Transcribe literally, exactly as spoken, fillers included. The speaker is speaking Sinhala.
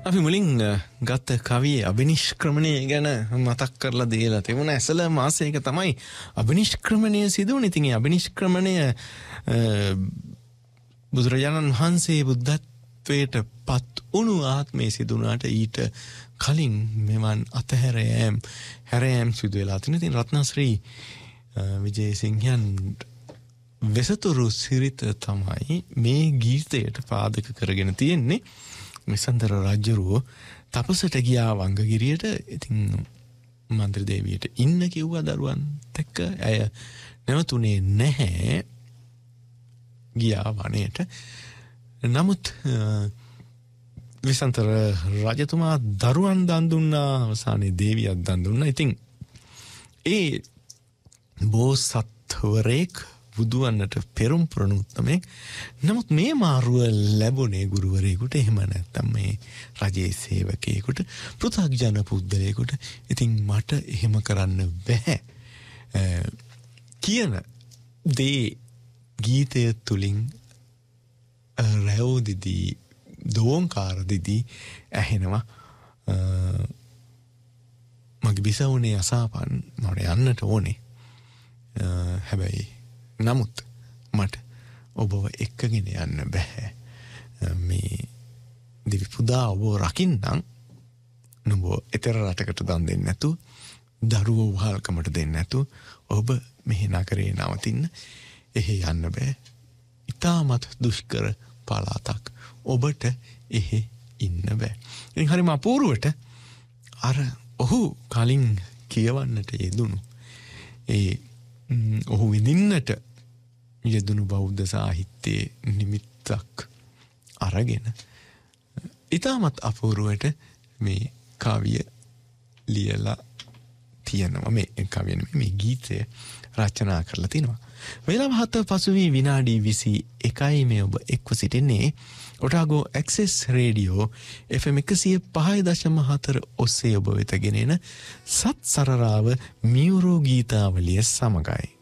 අපි මුලින් ගත්ත කවියේ අබිනිෂ්ක්‍රමණය ගැන මතක් කරලා දීලා තිබුණ ඇසළ මාසයක තමයි අබිනිෂ්ක්‍රමණය සිදු වුණේ. ඉතින් ඒ අබිනිෂ්ක්‍රමණය බුදුරජාණන් වහන්සේ බුද්ධත්වයට පත් වුණු ආත්මයේ සිදු වුණාට ඊට කලින් මෙවන් අතහැර යෑම් හැර යෑම් සිදු වෙලා තිනේ. ඉතින් රත්නශ්‍රී විජේසිංහයන් වෙසතුරු සිරිත තමයි මේ ගීතයට පාදක කරගෙන තියෙන්නේ. මිසන්තර රජුරෝ තපසට ගියා වංගගිරියට. ඉතින් මන්ත්‍රී දේවියට ඉන්න කිව්වා දරුවන්ට එක්ක. ඇය නැවතුනේ නැහැ. ගියා වනයේට. නමුත් විසන්තර රජතුමා දරුවන් දන් දුන්නා. අවසානයේ දේවියක් දන් දුන්නා. ඉතින් ඒ බෝසත්වරේක් බුදුවන්නට පෙරම් පුරණුත්තමෙක්. නමුත් මේ මාරුව ලැබුණේ ගුරුවරයෙකුට, එහෙම නැත්නම් මේ රජයේ සේවකයෙකුට, පෘථග්ජන පුද්ගලයෙකුට. ඉතින් මට එහෙම කරන්න බෑ කියන දේ ගීතය තුලින් රැව් දිදී දෝංකාර දිදී ඇහෙනවා. මගේ බිසවුනේ අසාපන් මට යන්නට ඕනේ. හැබැයි නමුත් මට ඔබව එක්කගෙන යන්න බෑ. මේ දිවි පුදා ඔබ රකින්නම්. නුඹ ඊතර රටකට දන් දෙන්නේ නැතු, දරුවෝ වහල්කමට දෙන්නේ නැතු ඔබ මෙහි නගරේ නවතින්න. එහෙ යන්න බෑ. ඊටමත් දුෂ්කර පළාතක්. ඔබට එහෙ ඉන්න බෑ. ඉතින් හරිම අපූර්වට අර ඔහු කලින් කියවන්නට යෙදුණු ඒ ඔහු විඳින්නට යෙදුණු බෞද්ධ සාහිත්‍යයේ නිමිත්තක් අරගෙන ඊටමත් අපූර්වට මේ කවිය ලියලා තියෙනවා. මේ කවිය මේ ගීතය රචනා කරලා තිනවා. වේලාව හත පසු වී විනාඩි විසි එකයි මේ ඔබ එක්ව සිටින්නේ Otago access radio F M එකසිය පහයි දශම හතර ඔස්සේ ඔබ වෙත ගෙනෙන සත් සරරාව මියුරු ගීතාවලිය සමගයි.